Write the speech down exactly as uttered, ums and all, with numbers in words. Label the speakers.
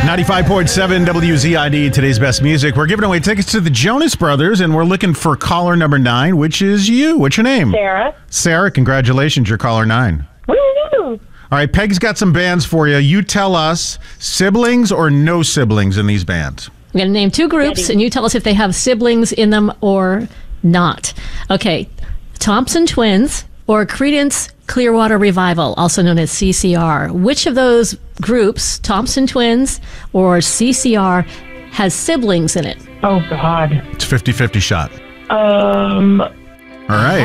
Speaker 1: ninety-five point seven W Z I D, today's best music. We're giving away tickets to the Jonas Brothers, and we're looking for caller number nine, which is you. What's your name?
Speaker 2: Sarah.
Speaker 1: Sarah, congratulations. You're caller nine.
Speaker 2: Woo!
Speaker 1: All right, Peg's got some bands for you. You tell us siblings or no siblings in these bands.
Speaker 3: I'm going to name two groups,
Speaker 2: Ready.
Speaker 3: and you tell us if they have siblings in them or not. Okay, Thompson Twins or Creedence Clearwater Revival, also known as C C R. Which of those groups, Thompson Twins or C C R, has siblings in it?
Speaker 2: Oh, God.
Speaker 1: It's a fifty-fifty shot.
Speaker 2: Um...
Speaker 1: All right.